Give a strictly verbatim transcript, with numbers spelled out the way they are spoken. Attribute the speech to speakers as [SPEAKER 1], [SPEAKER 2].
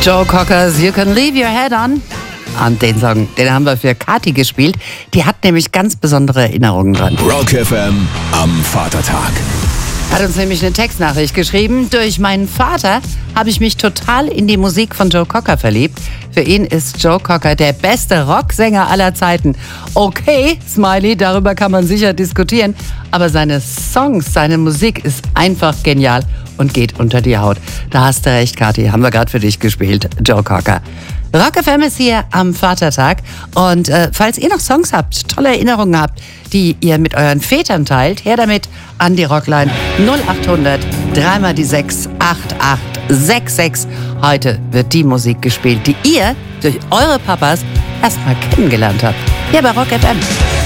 [SPEAKER 1] Joe Cocker's You Can Leave Your Head On. Und den Song, den haben wir für Kathi gespielt. Die hat nämlich ganz besondere Erinnerungen dran.
[SPEAKER 2] Rock F M am Vatertag.
[SPEAKER 1] Hat uns nämlich eine Textnachricht geschrieben. Durch meinen Vater habe ich mich total in die Musik von Joe Cocker verliebt. Für ihn ist Joe Cocker der beste Rocksänger aller Zeiten. Okay, Smiley, darüber kann man sicher diskutieren. Aber seine Songs, seine Musik ist einfach genial und geht unter die Haut. Da hast du recht, Kathi. Haben wir gerade für dich gespielt. Joe Cocker. Rock F M ist hier am Vatertag. Und äh, falls ihr noch Songs habt, tolle Erinnerungen habt, die ihr mit euren Vätern teilt, her damit an die Rockline null acht hundert drei mal die sechs acht acht sechs sechs. Heute wird die Musik gespielt, die ihr durch eure Papas erstmal kennengelernt habt. Hier bei Rock F M.